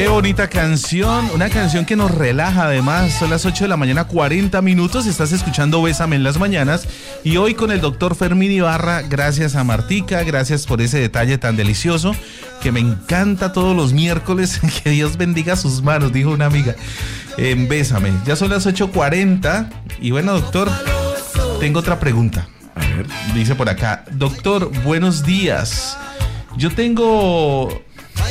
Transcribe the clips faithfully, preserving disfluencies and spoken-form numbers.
Qué bonita canción, una canción que nos relaja además. Son las ocho de la mañana, cuarenta minutos, estás escuchando Bésame en las mañanas y hoy con el doctor Fermín Ibarra. Gracias a Martica, gracias por ese detalle tan delicioso que me encanta todos los miércoles. Que Dios bendiga sus manos, dijo una amiga en Bésame. Ya son las ocho cuarenta y bueno, doctor, tengo otra pregunta. A ver. Dice por acá, doctor, buenos días. Yo tengo...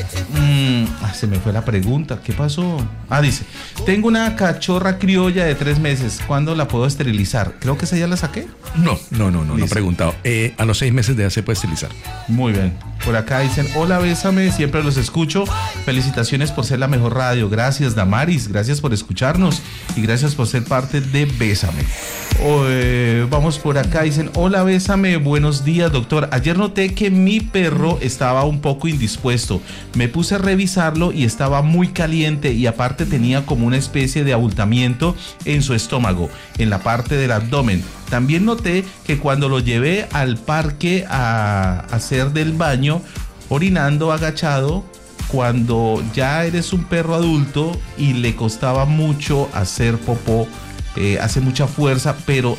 Mm, ah, se me fue la pregunta, ¿qué pasó? Ah, dice, tengo una cachorra criolla de tres meses, ¿cuándo la puedo esterilizar? Creo que esa ya la saqué. No, no, no, no, no he preguntado. Eh, a los seis meses de edad se puede esterilizar. Muy bien. Por acá dicen, hola, Bésame, siempre los escucho. Felicitaciones por ser la mejor radio. Gracias, Damaris, gracias por escucharnos y gracias por ser parte de Bésame. Oh, eh, vamos por acá, dicen, hola, Bésame, buenos días, doctor. Ayer noté que mi perro estaba un poco indispuesto. Me puse a revisarlo y estaba muy caliente y aparte tenía como una especie de abultamiento en su estómago, en la parte del abdomen. También noté que cuando lo llevé al parque a hacer del baño, orinando agachado, cuando ya eres un perro adulto y le costaba mucho hacer popó, eh, hace mucha fuerza, pero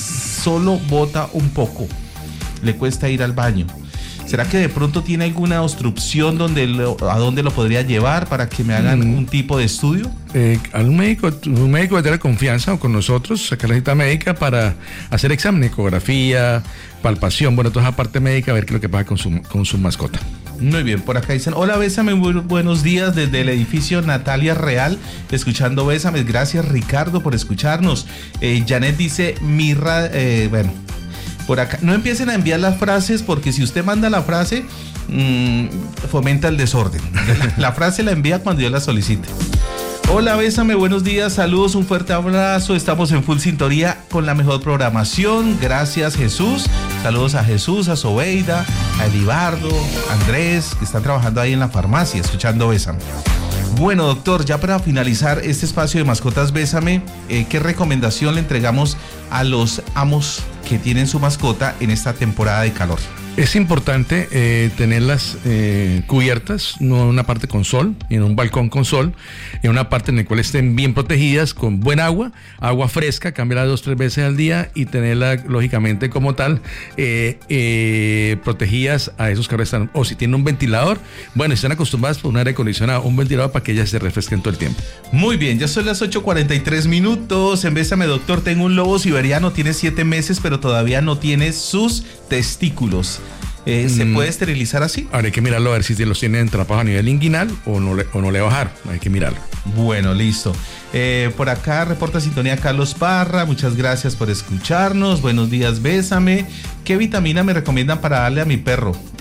solo bota un poco, le cuesta ir al baño. ¿Será que de pronto tiene alguna obstrucción donde lo, a dónde lo podría llevar para que me hagan mm. un tipo de estudio? Eh, a un médico, un médico de tener confianza o con nosotros, sacar la cita médica para hacer examen, ecografía, palpación, bueno, toda esa parte médica, a ver qué es lo que pasa con su, con su mascota. Muy bien, por acá dicen, hola, Bésame, muy buenos días desde el edificio Natalia Real, escuchando Bésame. Gracias, Ricardo, por escucharnos. Eh, Janet dice, Mirra, eh, bueno... Por acá, no empiecen a enviar las frases porque si usted manda la frase, mmm, fomenta el desorden. La, la frase la envía cuando yo la solicite. Hola, Bésame, buenos días, saludos, un fuerte abrazo. Estamos en full sintonía con la mejor programación. Gracias, Jesús. Saludos a Jesús, a Sobeida, a Elibardo, a Andrés, que están trabajando ahí en la farmacia, escuchando Bésame. Bueno, doctor, ya para finalizar este espacio de Mascotas Bésame, eh, ¿qué recomendación le entregamos a los amos que tienen su mascota en esta temporada de calor? Es importante eh, tenerlas eh, cubiertas, no en una parte con sol, en un balcón con sol, en una parte en la cual estén bien protegidas, con buen agua, agua fresca, cambiarla dos, tres veces al día y tenerla, lógicamente, como tal, eh, eh, protegidas a esos que están, o si tienen un ventilador, bueno, están acostumbradas por un aire acondicionado, un ventilador para que ellas se refresquen todo el tiempo. Muy bien, ya son las ocho cuarenta y tres minutos, en Bésame, doctor, tengo un lobo siberiano, tiene siete meses, pero todavía no tiene sus testículos. Eh, ¿Se mm. puede esterilizar así? Ahora hay que mirarlo a ver si los tienen atrapados a nivel inguinal o no le, o no le va a bajar. Hay que mirarlo. Bueno, listo. Eh, por acá reporta sintonía Carlos Parra. Muchas gracias por escucharnos. Buenos días, Bésame. ¿Qué vitamina me recomiendan para darle a mi perro?